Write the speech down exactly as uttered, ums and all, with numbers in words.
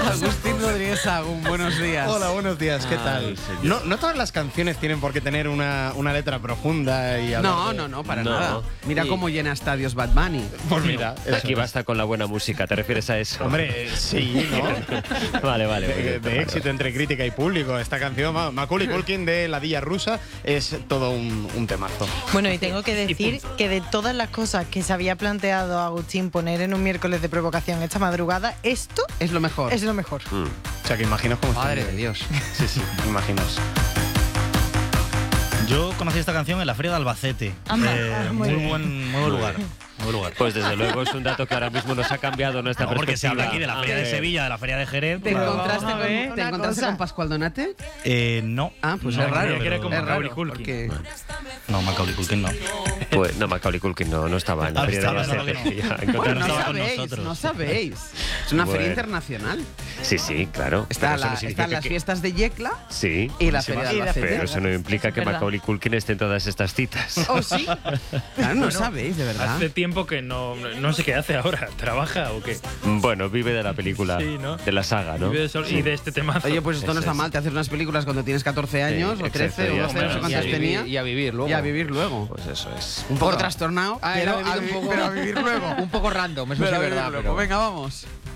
Agustín Rodríguez Sagún, buenos días. Hola, buenos días, ¿qué Ay, tal? señor. No, no todas las canciones tienen por qué tener una, una letra profunda y hablar No, de- no, no, para No. nada. Mira Y- cómo llena estadios Bad Bunny. Pues mira, eso Aquí es. basta con la buena música, ¿te refieres a eso? Hombre, sí, ¿no? Vale, vale. muy De, bien, de vale. éxito entre crítica y público. Esta canción, Ma- Macaulay Culkin de La Dilla Rusa, es todo un, un temazo. Bueno, y tengo que decir que de todas las cosas que se había planteado Agustín poner en un miércoles de provocación esta madrugada, esto Es lo mejor. es lo mejor. Mm. O sea, que imaginaos cómo está. Madre de Dios. Sí, sí, imaginaos. Yo conocí esta canción en la Feria de Albacete. Anda, Eh, muy muy, bien. buen, muy buen lugar. Muy buen lugar. Pues desde luego es un dato que ahora mismo nos ha cambiado nuestra No, porque se perspectiva. habla aquí de la Feria de A ver, Sevilla, de la Feria de Jerez. ¿Te pero- encontraste, vamos a ver con, ¿te una encontraste cosa. con Pascual Donate? Eh, no. Ah, pues No, es raro. pero- que era como es Macaulay raro, Culkin. porque No, Macaulay Culkin no. Pues no, Macaulay Culkin no, no estaba en la Ah, feria de estaba, Albacete. claro que no. Ya, Bueno, encontrarnos- no estaba con sabéis, nosotros. no sabéis. Es una feria Bueno. internacional. Sí, sí, claro. Está Pero eso la- no significa están las que- fiestas de Yecla Sí. y la Sí, feria de y la Albacete. Pero eso no implica que verdad. Macaulay Culkin esté en todas estas citas. ¿Oh, sí? Claro, no sabéis, de verdad. Hace tiempo que no, no sé qué hace ahora. ¿Trabaja o qué? Bueno, vive de la película, Sí, ¿no? de la saga, ¿no? Vive de sol- Y de este tema. Oye, pues esto no Eso está es. mal. Te haces unas películas cuando tienes catorce años, Sí, o trece, exacto, o ya doce, no sé está. cuántas Y a tenía. Y a vivir luego. Y a vivir luego. Pues eso es. Un poco trastornado, Ah, pero, era a vivir vi- un poco- pero a vivir luego. Un poco random, eso Pero sí a es vivir verdad. luego. Pero... Venga, vamos.